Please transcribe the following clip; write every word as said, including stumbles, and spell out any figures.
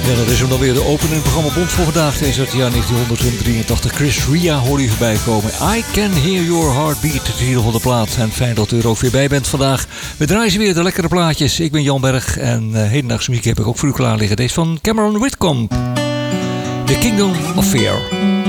Ja, dat is hem dan weer de opening programma Bond voor vandaag. Deze uit het jaar negentienhonderddrieëntachtig. Chris Ria hoorde je voorbij komen. I Can Hear Your Heartbeat, de titel van de plaat. En fijn dat u er ook weer bij bent vandaag. We draaien weer de lekkere plaatjes. Ik ben Jan Berg en uh, hedendaagse muziek heb ik ook voor u klaar liggen. Deze van Cameron Whitcomb. The Kingdom of Fear.